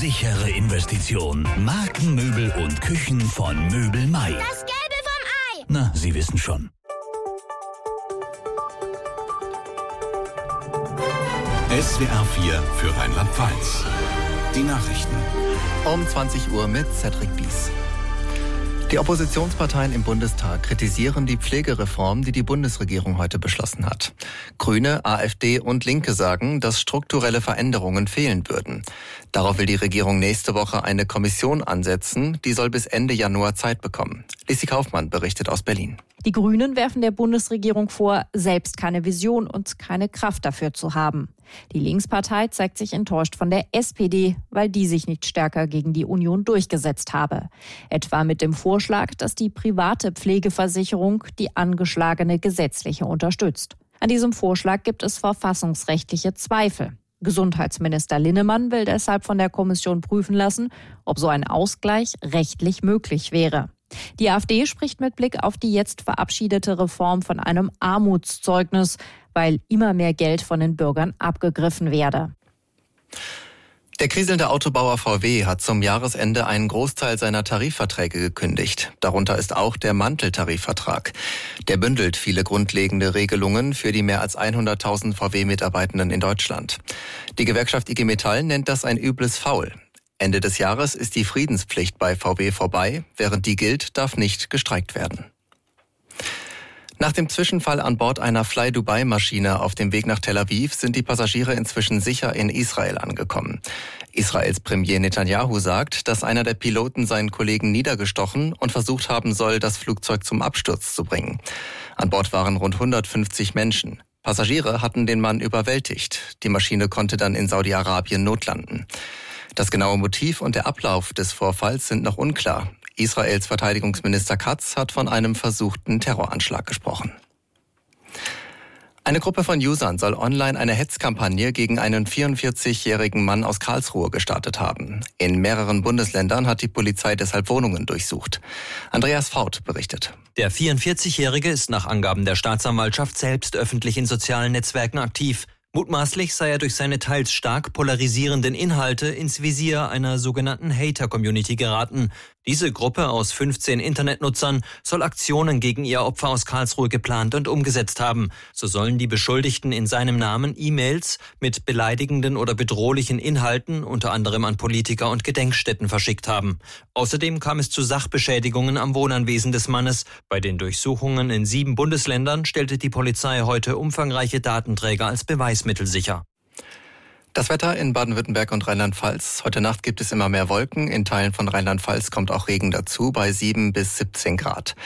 Sichere Investition. Markenmöbel und Küchen von Möbel Mai. Das Gelbe vom Ei. Na, Sie wissen schon. SWR 4 für Rheinland-Pfalz. Die Nachrichten. Um 20 Uhr mit Cedric Bies. Die Oppositionsparteien im Bundestag kritisieren die Pflegereform, die die Bundesregierung heute beschlossen hat. Grüne, AfD und Linke sagen, dass strukturelle Veränderungen fehlen würden. Darauf will die Regierung nächste Woche eine Kommission ansetzen, die soll bis Ende Januar Zeit bekommen. Lissi Kaufmann berichtet aus Berlin. Die Grünen werfen der Bundesregierung vor, selbst keine Vision und keine Kraft dafür zu haben. Die Linkspartei zeigt sich enttäuscht von der SPD, weil die sich nicht stärker gegen die Union durchgesetzt habe. Etwa mit dem Vorschlag, dass die private Pflegeversicherung die angeschlagene gesetzliche unterstützt. An diesem Vorschlag gibt es verfassungsrechtliche Zweifel. Gesundheitsminister Linnemann will deshalb von der Kommission prüfen lassen, ob so ein Ausgleich rechtlich möglich wäre. Die AfD spricht mit Blick auf die jetzt verabschiedete Reform von einem Armutszeugnis, weil immer mehr Geld von den Bürgern abgegriffen werde. Der kriselnde Autobauer VW hat zum Jahresende einen Großteil seiner Tarifverträge gekündigt. Darunter ist auch der Manteltarifvertrag. Der bündelt viele grundlegende Regelungen für die mehr als 100.000 VW-Mitarbeitenden in Deutschland. Die Gewerkschaft IG Metall nennt das ein übles Faul. Ende des Jahres ist die Friedenspflicht bei VW vorbei. Während die gilt, darf nicht gestreikt werden. Nach dem Zwischenfall an Bord einer Fly-Dubai-Maschine auf dem Weg nach Tel Aviv sind die Passagiere inzwischen sicher in Israel angekommen. Israels Premier Netanyahu sagt, dass einer der Piloten seinen Kollegen niedergestochen und versucht haben soll, das Flugzeug zum Absturz zu bringen. An Bord waren rund 150 Menschen. Passagiere hatten den Mann überwältigt. Die Maschine konnte dann in Saudi-Arabien notlanden. Das genaue Motiv und der Ablauf des Vorfalls sind noch unklar. Israels Verteidigungsminister Katz hat von einem versuchten Terroranschlag gesprochen. Eine Gruppe von Usern soll online eine Hetzkampagne gegen einen 44-jährigen Mann aus Karlsruhe gestartet haben. In mehreren Bundesländern hat die Polizei deshalb Wohnungen durchsucht. Andreas Faut berichtet. Der 44-Jährige ist nach Angaben der Staatsanwaltschaft selbst öffentlich in sozialen Netzwerken aktiv. Mutmaßlich sei er durch seine teils stark polarisierenden Inhalte ins Visier einer sogenannten Hater-Community geraten. Diese Gruppe aus 15 Internetnutzern soll Aktionen gegen ihr Opfer aus Karlsruhe geplant und umgesetzt haben. So sollen die Beschuldigten in seinem Namen E-Mails mit beleidigenden oder bedrohlichen Inhalten unter anderem an Politiker und Gedenkstätten verschickt haben. Außerdem kam es zu Sachbeschädigungen am Wohnanwesen des Mannes. Bei den Durchsuchungen in 7 Bundesländern stellte die Polizei heute umfangreiche Datenträger als Beweismittel sicher. Das Wetter in Baden-Württemberg und Rheinland-Pfalz. Heute Nacht gibt es immer mehr Wolken. In Teilen von Rheinland-Pfalz kommt auch Regen dazu bei 7 bis 17 Grad.